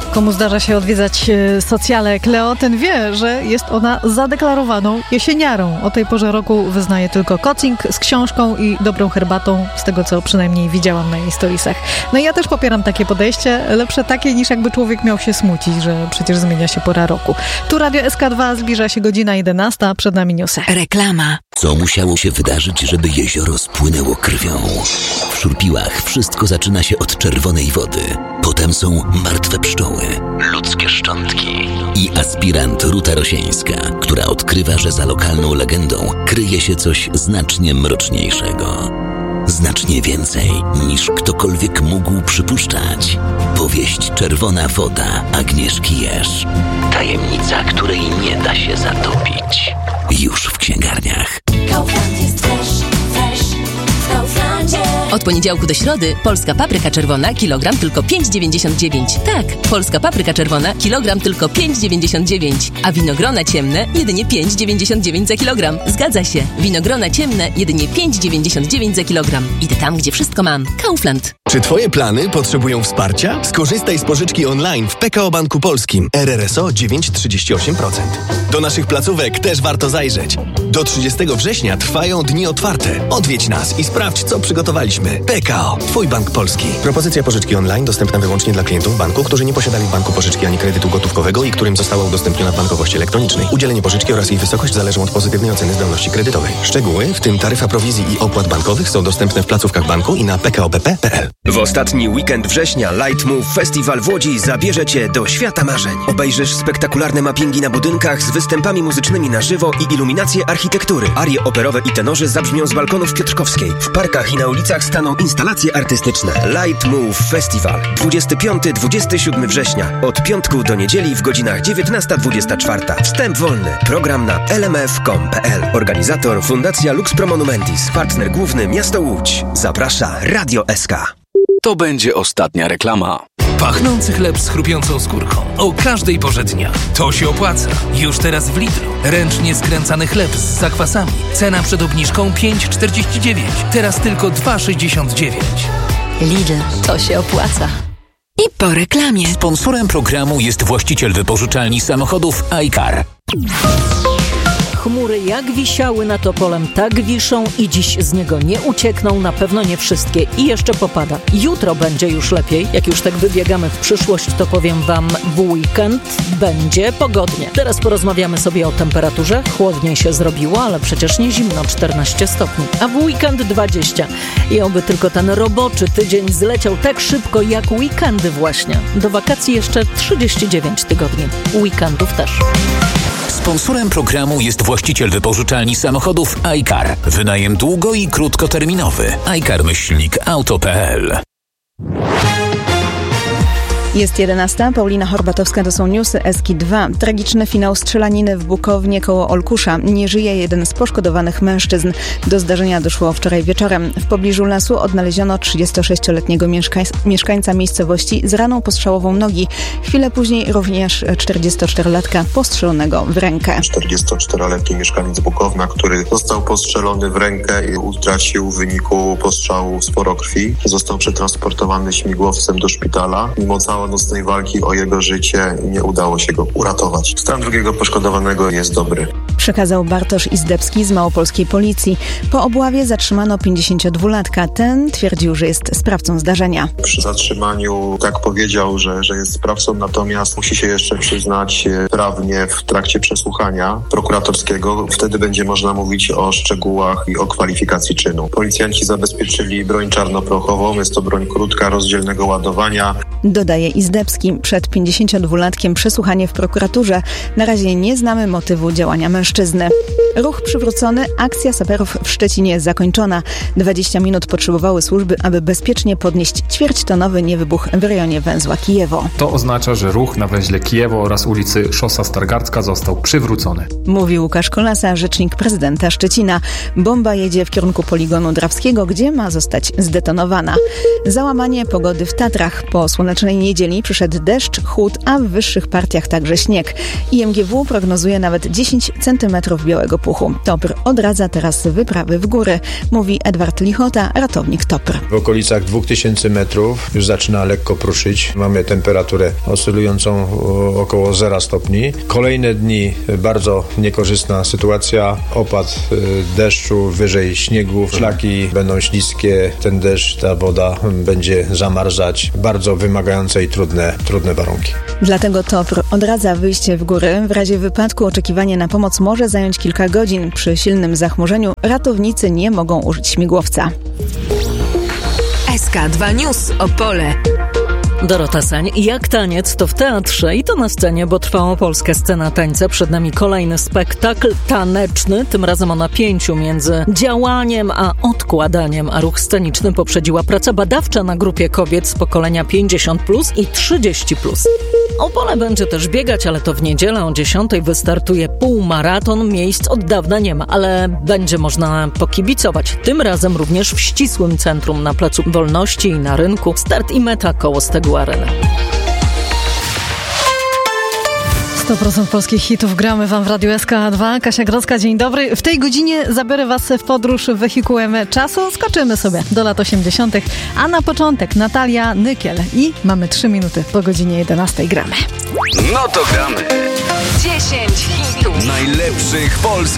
Komu zdarza się odwiedzać socjale Kleo, ten wie, że jest ona zadeklarowaną jesieniarą. O tej porze roku wyznaje tylko kocing z książką i dobrą herbatą, z tego co przynajmniej widziałam na jej storiesach. No i ja też popieram takie podejście, lepsze takie niż jakby człowiek miał się smucić, że przecież zmienia się pora roku. Tu Radio SK2, zbliża się godzina 11, przed nami newsy. Reklama. Co musiało się wydarzyć, żeby jezioro spłynęło krwią? W Szurpiłach wszystko zaczyna się od czerwonej wody. Potem są martwe pszczoły, ludzkie szczątki i aspirant Ruta Rosieńska, która odkrywa, że za lokalną legendą kryje się coś znacznie mroczniejszego. Znacznie więcej niż ktokolwiek mógł przypuszczać. Powieść Czerwona woda Agnieszki Jerz. Tajemnica, której nie da się zatopić. Już w księgarniach. Kaufland jest fresh w Kauflandzie. Od poniedziałku do środy polska papryka czerwona kilogram tylko 5,99. Tak, polska papryka czerwona kilogram tylko 5,99. A winogrona ciemne jedynie 5,99 za kilogram. Zgadza się. Winogrona ciemne jedynie 5,99 za kilogram. Idę tam, gdzie wszystko mam. Kaufland. Czy Twoje plany potrzebują wsparcia? Skorzystaj z pożyczki online w PKO Banku Polskim. RRSO 9,38%. Do naszych placówek też warto zajrzeć. Do 30 września trwają dni otwarte. Odwiedź nas i sprawdź, co przygotowaliśmy. PKO. Twój Bank Polski. Propozycja pożyczki online dostępna wyłącznie dla klientów banku, którzy nie posiadali w banku pożyczki ani kredytu gotówkowego i którym została udostępniona w bankowości elektronicznej. Udzielenie pożyczki oraz jej wysokość zależą od pozytywnej oceny zdolności kredytowej. Szczegóły, w tym taryfa prowizji i opłat bankowych, są dostępne w placówkach banku i na pkobp.pl. W ostatni weekend września Light Move Festival w Łodzi zabierze Cię do świata marzeń. Obejrzysz spektakularne mappingi na budynkach z występami muzycznymi na żywo i iluminacje architektury. Arie operowe i tenorzy zabrzmią z balkonów Piotrkowskiej. W parkach i na ulicach staną instalacje artystyczne. Light Move Festival. 25-27 września. Od piątku do niedzieli w godzinach 19-24. Wstęp wolny. Program na lmf.com.pl. Organizator Fundacja Lux Pro Monumentis. Partner główny Miasto Łódź. Zaprasza Radio SK. To będzie ostatnia reklama. Pachnący chleb z chrupiącą skórką. O każdej porze dnia. To się opłaca. Już teraz w Lidlu. Ręcznie skręcany chleb z zakwasami. Cena przed obniżką 5,49. Teraz tylko 2,69. Lidl. To się opłaca. I po reklamie. Sponsorem programu jest właściciel wypożyczalni samochodów iCar. Chmury jak wisiały nad Opolem, tak wiszą i dziś z niego nie uciekną, na pewno nie wszystkie i jeszcze popada. Jutro będzie już lepiej. Jak już tak wybiegamy w przyszłość, to powiem Wam, w weekend będzie pogodnie. Teraz porozmawiamy sobie o temperaturze. Chłodniej się zrobiło, ale przecież nie zimno, 14 stopni. A w weekend 20. I oby tylko ten roboczy tydzień zleciał tak szybko jak weekendy właśnie. Do wakacji jeszcze 39 tygodni. Weekendów też. Sponsorem programu jest właściciel wypożyczalni samochodów iCar. Wynajem długo- i krótkoterminowy. iCar-auto.pl. Jest 11. Paulina Horbatowska, to są newsy SK2. Tragiczny finał strzelaniny w Bukownie koło Olkusza. Nie żyje jeden z poszkodowanych mężczyzn. Do zdarzenia doszło wczoraj wieczorem. W pobliżu lasu odnaleziono 36-letniego mieszkańca miejscowości z raną postrzałową nogi. Chwilę później również 44-latka postrzelonego w rękę. 44-letni mieszkaniec Bukowna, który został postrzelony w rękę i utracił w wyniku postrzału sporo krwi. Został przetransportowany śmigłowcem do szpitala. Mimo nocnej walki o jego życie nie udało się go uratować. Stan drugiego poszkodowanego jest dobry. Przekazał Bartosz Izdebski z małopolskiej policji. Po obławie zatrzymano 52-latka. Ten twierdził, że jest sprawcą zdarzenia. Przy zatrzymaniu tak powiedział, że jest sprawcą, natomiast musi się jeszcze przyznać prawnie w trakcie przesłuchania prokuratorskiego. Wtedy będzie można mówić o szczegółach i o kwalifikacji czynu. Policjanci zabezpieczyli broń czarnoprochową. Jest to broń krótka, rozdzielnego ładowania. Dodaje Izdebski. Przed 52-latkiem przesłuchanie w prokuraturze. Na razie nie znamy motywu działania mężczyzny. Ruch przywrócony, akcja saperów w Szczecinie zakończona. 20 minut potrzebowały służby, aby bezpiecznie podnieść ćwierćtonowy niewybuch w rejonie węzła Kijewo. To oznacza, że ruch na węźle Kijewo oraz ulicy Szosa Stargardzka został przywrócony. Mówi Łukasz Kolasa, rzecznik prezydenta Szczecina. Bomba jedzie w kierunku poligonu Drawskiego, gdzie ma zostać zdetonowana. Załamanie pogody w Tatrach. Po słonecznej niedzieli przyszedł deszcz, chłód, a w wyższych partiach także śnieg. IMGW prognozuje nawet 10 cm centymetrów białego puchu. TOPR odradza teraz wyprawy w góry, mówi Edward Lichota, ratownik TOPR. W okolicach 2000 metrów już zaczyna lekko pruszyć. Mamy temperaturę oscylującą około 0 stopni. Kolejne dni bardzo niekorzystna sytuacja. Opad deszczu, wyżej śniegu, szlaki będą śliskie, ten deszcz, ta woda będzie zamarzać. Bardzo wymagające i trudne warunki. Dlatego TOPR odradza wyjście w góry. W razie wypadku oczekiwanie na pomoc może zająć kilka godzin. Przy silnym zachmurzeniu ratownicy nie mogą użyć śmigłowca. SK2 News Opole. Dorota Sań. Jak taniec, to w teatrze i to na scenie, bo trwała polska scena tańca. Przed nami kolejny spektakl taneczny, tym razem o napięciu między działaniem a odkładaniem, a ruch sceniczny poprzedziła praca badawcza na grupie kobiet z pokolenia 50+ i 30+. Opole będzie też biegać, ale to w niedzielę o 10 wystartuje półmaraton. Miejsc od dawna nie ma, ale będzie można pokibicować. Tym razem również w ścisłym centrum na Placu Wolności i na rynku. Start i meta koło Stegu Areny. 100% polskich hitów gramy wam w Radiu SK2. Kasia Grodzka, dzień dobry. W tej godzinie zabiorę was w podróż wehikułem czasu. Skoczymy sobie do lat 80., a na początek Natalia Nykiel. I mamy 3 minuty po godzinie 11. Gramy. No to gramy. 10 hitów najlepszych polskich